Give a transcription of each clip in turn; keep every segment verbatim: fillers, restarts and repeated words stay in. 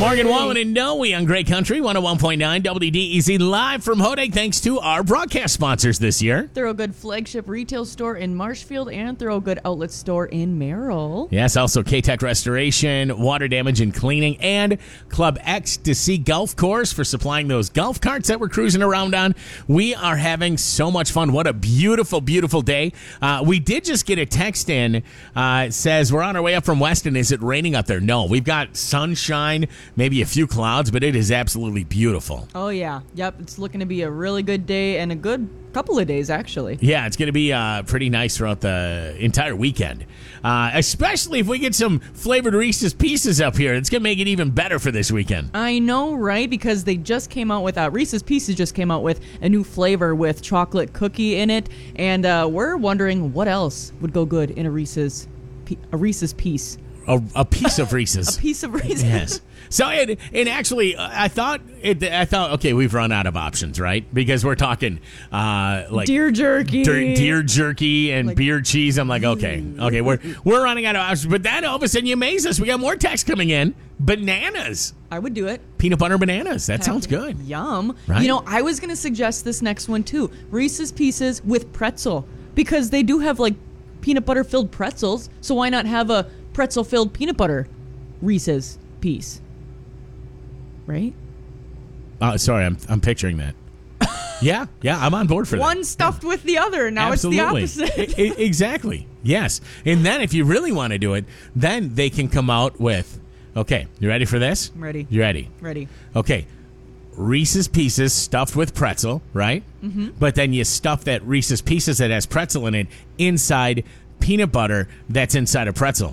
Morgan Wallen and Noe on Great Country, one oh one point nine W D E Z, live from Hodag, thanks to our broadcast sponsors this year. Thorogood flagship retail store in Marshfield and Thorogood outlet store in Merrill. Yes, also K-Tech Restoration, Water Damage and Cleaning, and Club Ecstasy Golf Course for supplying those golf carts that we're cruising around on. We are having so much fun. What a beautiful, beautiful day. Uh, we did just get a text in. Uh, it says, we're on our way up from Weston. Is it raining up there? No, we've got sunshine, maybe a few clouds, but it is absolutely beautiful. Oh, yeah. Yep, it's looking to be a really good day and a good couple of days, actually. Yeah, it's going to be uh, pretty nice throughout the entire weekend, uh, especially if we get some flavored Reese's Pieces up here. It's going to make it even better for this weekend. I know, right? Because they just came out with, uh, Reese's Pieces just came out with a new flavor with chocolate cookie in it, and uh, we're wondering what else would go good in a Reese's, a Reese's Piece. A, a piece of Reese's. A piece of Reese's. Yes. So, and, and actually, I thought, it, I thought, okay, we've run out of options, right? Because we're talking uh, like deer jerky, deer, deer jerky, and like, beer cheese. I'm like, okay, okay, we're we're running out of options. But then all of a sudden, you amaze us. We got more text coming in. Bananas. I would do it. Peanut butter bananas. That Heck sounds good. Yum. Right? You know, I was going to suggest this next one too. Reese's Pieces with pretzel, because they do have like peanut butter filled pretzels. So why not have a pretzel-filled peanut butter Reese's piece, right? Uh, sorry, I'm I'm picturing that. yeah, yeah, I'm on board for that. One stuffed with the other. Now Absolutely. It's the opposite. I, I, exactly. Yes. And then if you really want to do it, then they can come out with, okay, you ready for this? I'm ready. You ready? Ready. Okay. Reese's Pieces stuffed with pretzel, right? Mm-hmm. But then you stuff that Reese's Pieces that has pretzel in it inside peanut butter that's inside a pretzel.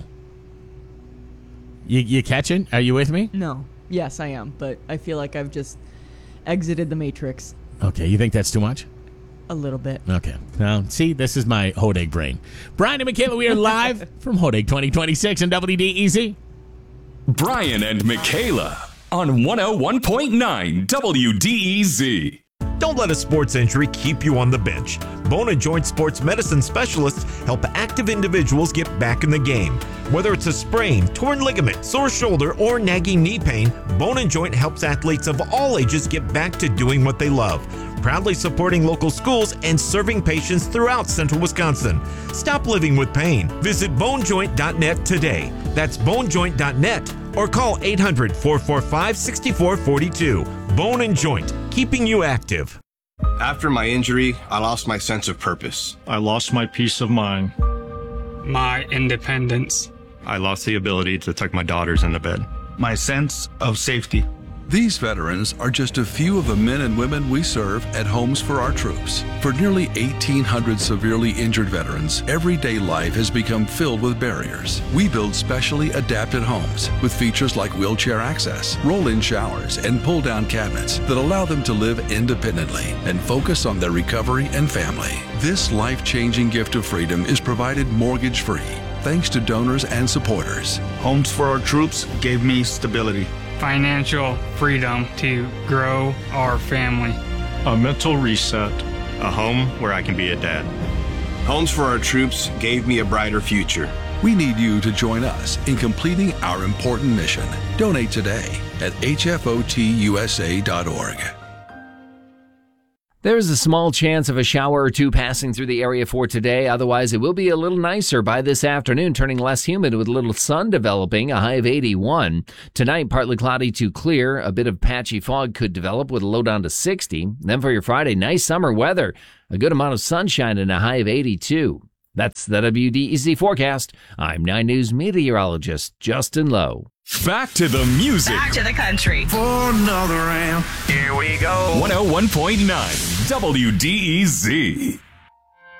You, you catching? Are you with me? No. Yes, I am. But I feel like I've just exited the Matrix. Okay. You think that's too much? A little bit. Okay. Now, see, this is my Hodag brain. Brian and Michaela, we are live from Hodag twenty twenty-six on W D E Z. Brian and Michaela on one oh one point nine W D E Z. Don't let a sports injury keep you on the bench. Bone and Joint Sports Medicine specialists help active individuals get back in the game. Whether it's a sprain, torn ligament, sore shoulder, or nagging knee pain, Bone and Joint helps athletes of all ages get back to doing what they love. Proudly supporting local schools and serving patients throughout central Wisconsin. Stop living with pain. Visit bone joint dot net today. That's bone joint dot net or call eight hundred, four four five, six four four two. Bone and Joint, keeping you active. After my injury, I lost my sense of purpose. I lost my peace of mind. My independence. I lost the ability to tuck my daughters into bed. My sense of safety. These veterans are just a few of the men and women we serve at Homes for Our Troops. For nearly eighteen hundred severely injured veterans, everyday life has become filled with barriers. We build specially adapted homes with features like wheelchair access, roll-in showers, and pull-down cabinets that allow them to live independently and focus on their recovery and family. This life-changing gift of freedom is provided mortgage-free, thanks to donors and supporters. Homes for Our Troops gave me stability. Financial freedom to grow our family. A mental reset. A home where I can be a dad. Homes for Our Troops gave me a brighter future. We need you to join us in completing our important mission. Donate today at H F O T U S A dot org. There's a small chance of a shower or two passing through the area for today. Otherwise, it will be a little nicer by this afternoon, turning less humid with a little sun developing, a high of eighty-one. Tonight, partly cloudy to clear. A bit of patchy fog could develop with a low down to sixty. Then for your Friday, nice summer weather. A good amount of sunshine and a high of eighty-two. That's the W D E Z forecast. I'm nine News meteorologist Justin Lowe. Back to the music. Back to the country. For another round. Here we go. one oh one point nine W D E Z.